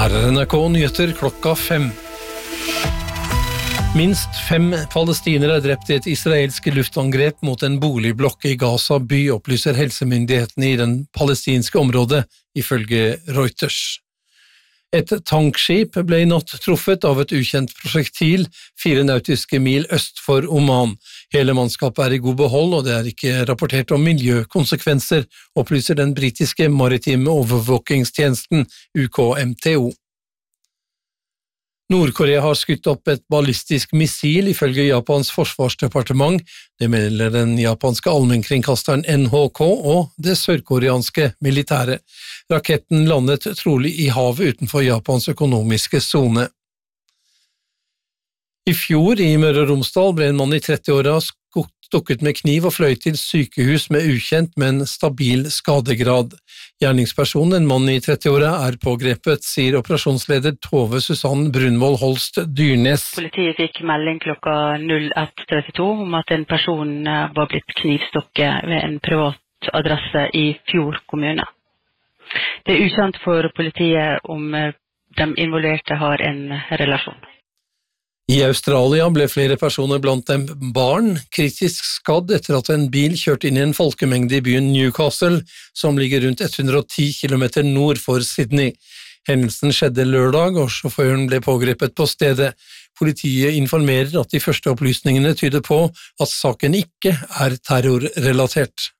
Her NRK nyheter klokka 5. Minst 5 palestinere er drept i et israelsk luftangrep mot en boligblokk i Gaza by, opplyser helsemyndighetene i den palestinske området, ifølge Reuters. Et tankskip ble i natt truffet av et ukjent prosjektil 4 nautiske mil øst for Oman. Hele mannskapet er i god behold, og det er ikke rapportert om miljøkonsekvenser, opplyser den britiske maritime overvåkingstjenesten UKMTO. Nord-Korea har skutt opp et ballistisk missil ifølge Japans forsvarsdepartement, det melder den japanske allmennkringkasteren NHK og det sørkoreanske militæret. Raketten landet trolig i havet utenfor Japans økonomiske zone. I fjor i Møre og Romsdal ble en mann i 30-åra stukket med kniv og fløy til sykehus med ukjent, men stabil skadegrad. Gjerningspersonen, en mann i 30-åra, er pågrepet, sier operasjonsleder Tove Susann Brunvoll Holst Dyrnes. Politiet fikk melding klokka 01:32 om at en person var blitt knivstukket ved en privat adresse i Fjord kommune. Det er ukjent for politiet om de involverte har en relasjon. I Australia ble flere personer blant dem barn kritisk skadd etter at en bil kjørte inn i en folkemengde i byen Newcastle, som ligger rundt 110 kilometer nord for Sydney. Hendelsen skjedde lørdag, og sjåføren ble pågrepet på stedet. Politiet informerer at de første opplysningene tyder på at saken ikke er terrorrelatert.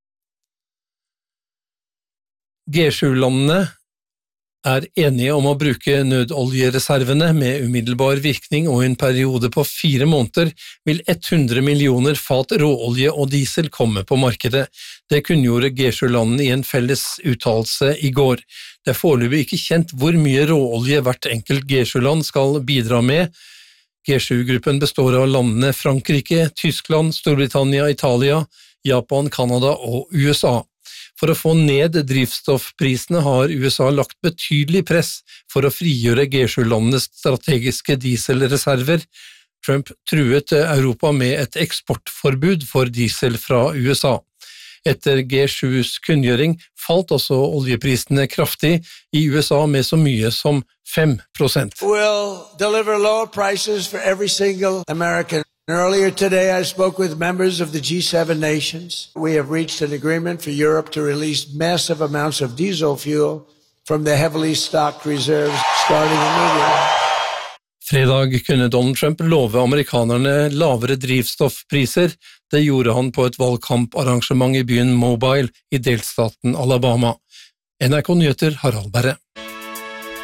G7-landene er enige om å bruke nødoljereservene med umiddelbar virkning, og i en periode på 4 måneder vil 100 millioner fat råolje og diesel komme på markedet. Det kunngjorde G7-landene i en felles uttalelse i går. Det er foreløpig ikke kjent hvor mye råolje hvert enkelt G7-land skal bidra med. G7-gruppen består av landene Frankrike, Tyskland, Storbritannia, Italia, Japan, Kanada og USA. For å få ned drivstoffprisene har USA lagt betydelig press for å frigjøre G7-landenes strategiske dieselreserver. Trump truet Europa med et eksportforbud for diesel fra USA. Etter G7s kunngjøring falt også oljeprisene kraftig, i USA med så mye som 5%. We'll deliver lower prices for every single American. Earlier today, I spoke with members of the G7 nations. We have reached an agreement for Europe to release massive amounts of diesel fuel from the heavily stocked reserves starting immediately. Fredag kunne Donald Trump love amerikanerne lavere drivstoffpriser. Det gjorde han på et valgkamparrangement i byen Mobile i delstaten Alabama. NRK Nyheter, Harald Berre.